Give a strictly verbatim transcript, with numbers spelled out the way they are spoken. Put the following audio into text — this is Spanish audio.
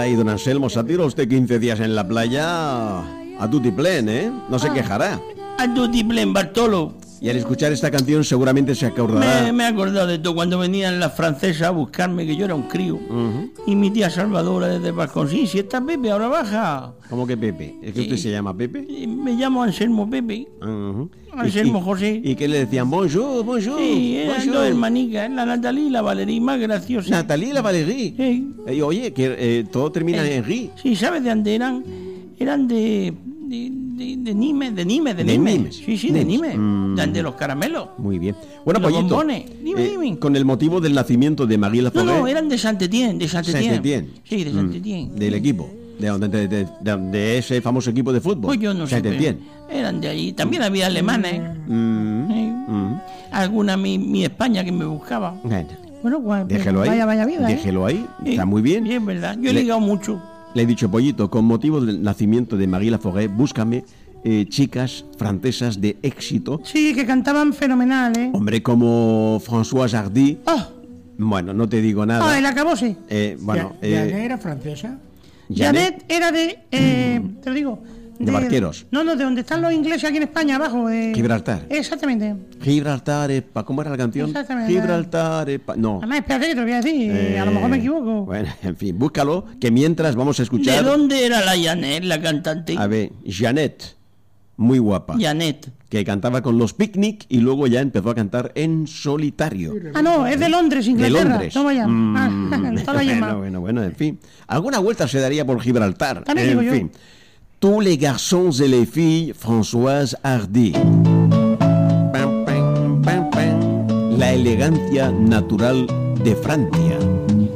Ay, don Anselmo, se ha tirado usted quince días en la playa a tutiplén, ¿eh? No se quejará. A tutiplén, Bartolo. Y al escuchar esta canción seguramente se acordará. Me, me he acordado de todo cuando venían las francesas a buscarme, que yo era un crío. Uh-huh. Y mi tía Salvadora desde Vasconcelos, si está Pepe, ahora baja. ¿Cómo que Pepe? ¿Es que usted Eh, se llama Pepe? Eh, Me llamo Anselmo Pepe. Uh-huh. Anselmo ¿Y, y, José. ¿Y qué le decían? Bonjour, bonjour. Sí, eran bonjour. dos hermanicas, la Natalie y la Valerie, más graciosas. Natalie y la Valérie. Sí. Eh, oye, que eh, todo termina Eh, en Ri. Sí, ¿sabes de dónde eran? Eran de... De, de, de Nimes, de Nimes, de De Nimes. Nimes. Sí, sí, de Nimes. Nimes. Mm. De, de los caramelos. Muy bien. Bueno, Los Pollito, bombones. Dime, dime. con el motivo del nacimiento de Marie No, Laforêt. no, eran de Saint-Étienne, de Saint-Étienne. Saint-Étienne. Sí, de Mm, Saint-Étienne. Del equipo. De, de, de, de, de, de ese famoso equipo de fútbol. Pues yo no sé. Saint-Étienne. pero Eran de allí. También había alemanes. Mm, Sí. mm. Alguna mi, mi España que me buscaba. Bueno, Bueno, pues, déjelo ahí. vaya, vaya vida, ¿eh? Déjelo ahí. Sí. Está muy bien. Sí, es verdad. Yo he Le- ligado mucho. Le he dicho, Pollito, con motivo del nacimiento de Marie Laforêt, búscame eh, chicas francesas de éxito. Sí, que cantaban fenomenal, ¿eh? Hombre, como Françoise Hardy. ¡Oh! Bueno, no te digo nada. ¡Ah, el acabose! Eh, bueno, Ya- eh, ¿Janet era francesa? Janet era de... Eh, te lo digo... De Barqueros. No, no, de donde están los ingleses aquí en España, abajo. De, Gibraltar. Exactamente. Gibraltar es pa... ¿Cómo era la canción? Exactamente. Gibraltar es pa... No. Además, espérate que te lo voy a decir. Eh, A lo mejor me equivoco. Bueno, en fin, búscalo, que mientras vamos a escuchar... ¿De dónde era la Janet, la cantante? A ver, Janet, muy guapa, Janet. que cantaba con los Picnic y luego ya empezó a cantar en solitario. Ah, no, es de Londres, De Inglaterra. Londres. Toma ya. Mm, Ah, está la yema. bueno, bueno, bueno, en fin. Alguna vuelta se daría por Gibraltar. También En digo yo. fin. Tous les garçons et les filles, Françoise Hardy. Pam, pam, pam, pam. La elegancia natural de Francia.